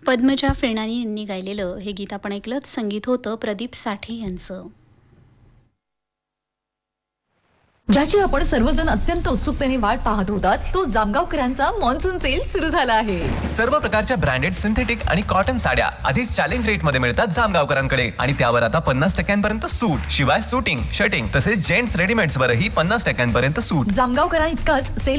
पद्मजा फेणानी यांनी गायलेलं हे गीत आपण ऐकलं. संगीत होतं प्रदीप साठे यांचं. ज्याची आपण सर्वजण अत्यंत उत्सुकतेने वाट पाहत होतात, तो जामगावकरांचा मान्सून सेल सुरू झाला आहे. सर्व प्रकारच्या ब्रँडेड सिंथेटिक आणि कॉटन साड्या आधीच चॅलेंज रेट मध्ये मिळतात जामगावकरांकडे, आणि त्यावर आता 50% सूट. शिवाय सुटिंग, शर्टिंग तसेच जेंट्स रेडीमेड्स वरही 50% सूट. जामगावकरां इतकाच सेल